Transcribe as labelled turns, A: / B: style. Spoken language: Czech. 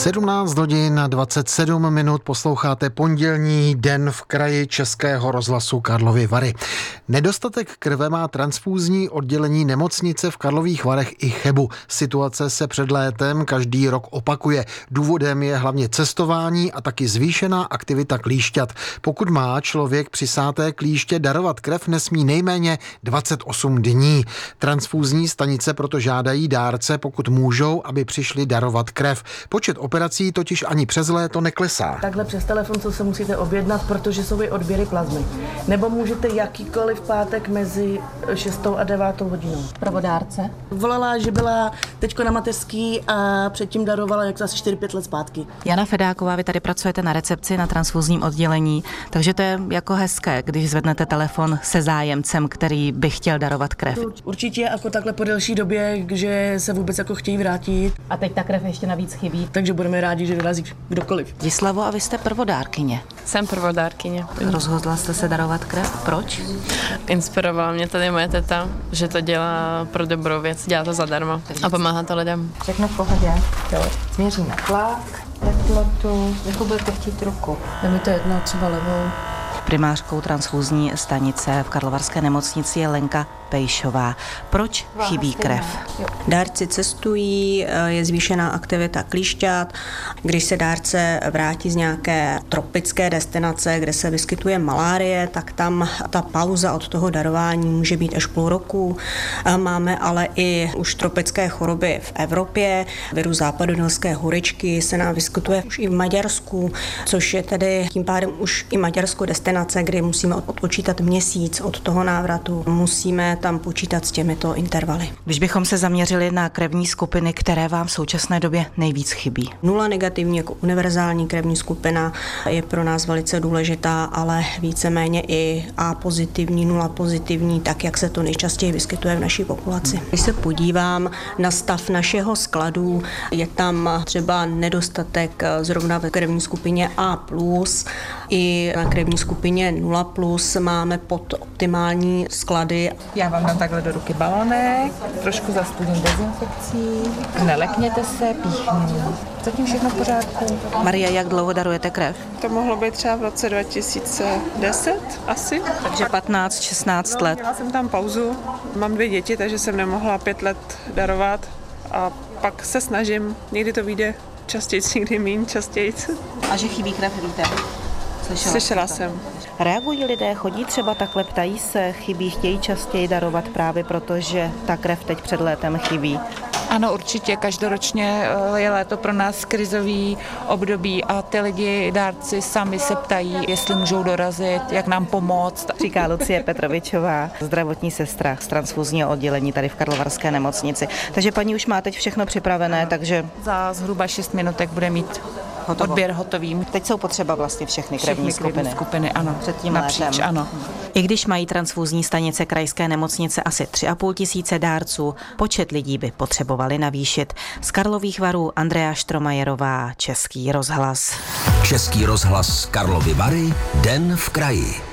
A: 17 hodin 27 minut posloucháte pondělní Den v kraji Českého rozhlasu Karlovy Vary. Nedostatek krve má transfúzní oddělení nemocnice v Karlových Varech i Chebu. Situace se před létem každý rok opakuje. Důvodem je hlavně cestování a taky zvýšená aktivita klíšťat. Pokud má člověk přisáté klíště darovat krev, nesmí nejméně 28 dní. Transfúzní stanice proto žádají dárce, pokud můžou, aby přišli darovat krev. Počet operací totiž ani přes léto neklesá.
B: Takhle přes telefon, co se musíte objednat, protože jsou i odběry plazmy. Nebo můžete jakýkoliv pátek mezi 6. a 9. hodinou.
C: Pravodárce?
B: Volala, že byla teďko na mateřský a předtím darovala jak zase 4-5 let zpátky.
C: Jana Fedáková, vy tady pracujete na recepci na transfúzním oddělení, takže to je jako hezké, když zvednete telefon se zájemcem, který by chtěl darovat krev.
B: Určitě jako takhle po delší době, že se vůbec jako chtějí vrátit.
C: A teď ta krev ještě navíc chybí.
B: Takže budeme rádi, že vyrazí kdokoliv.
C: Dislavo, a vy jste prvodárkyně.
D: Jsem prvodárkyně.
C: Rozhodla jste se darovat krev? Proč?
D: Inspirovala mě tady moje teta, že to dělá pro dobrou věc, dělá to zadarmo a pomáhá to lidem.
E: Všechno v pohodě. Jo. Změříme tlak, teplotu, jakou budete chtít ruku.
B: Je mi to jedno, třeba levou.
C: Primářkou transfúzní stanice v Karlovarské nemocnici je Lenka Pejšová. Proč chybí krev?
F: Dárci cestují, je zvýšená aktivita klíšťat. Když se dárce vrátí z nějaké tropické destinace, kde se vyskytuje malárie, tak tam ta pauza od toho darování může být až půl roku. Máme ale i už tropické choroby v Evropě. Virus západonorské horečky se nám vyskytuje už i v Maďarsku, což je tedy tím pádem už i Maďarsko destinace, kdy musíme odpočítat měsíc od toho návratu. Musíme tam počítat s těmito intervaly.
C: Když bychom se zaměřili na krevní skupiny, které vám v současné době nejvíc chybí?
F: Nula negativní jako univerzální krevní skupina je pro nás velice důležitá, ale víceméně i A pozitivní, nula pozitivní, tak jak se to nejčastěji vyskytuje v naší populaci. Když se podívám na stav našeho skladu, je tam třeba nedostatek zrovna ve krevní skupině A+, i na krevní skupině 0+, máme podoptimální sklady.
E: Já vám dám takhle do ruky balonek, trošku zastudím dezinfekcí, nelekněte se, píchni. Zatím všechno v pořádku.
C: Maria, jak dlouho darujete krev?
G: To mohlo být třeba v roce 2010 asi.
C: Takže 15-16 let.
G: Měla jsem tam pauzu, mám 2 děti, takže jsem nemohla 5 let darovat a pak se snažím, někdy to vyjde častěji, někdy méně častěji.
C: A že chybí krev, víte?
G: Slyšela jsem.
C: Reagují lidé, chodí třeba takhle, ptají se, chybí, chtějí častěji darovat právě proto, že ta krev teď před létem chybí?
E: Ano, určitě, každoročně je léto pro nás krizový období a ty lidi, dárci sami se ptají, jestli můžou dorazit, jak nám pomoct.
C: Říká Lucie Petrovičová, zdravotní sestra z transfúzního oddělení tady v Karlovarské nemocnici. Takže paní už má teď všechno připravené, takže
E: Za zhruba 6 minutek bude mít odběr hotový.
C: teď jsou potřeba vlastně všechny krevní
E: skupiny, ano.
C: Před tím
E: napříč,
C: létem.
E: ano.
C: I když mají transfúzní stanice krajské nemocnice asi 3,5 tisíce dárců, počet lidí by potřebovali navýšit. Z Karlových Varů Andrea Štromajerová, Český rozhlas.
H: Český rozhlas Karlovy Vary, Den v kraji.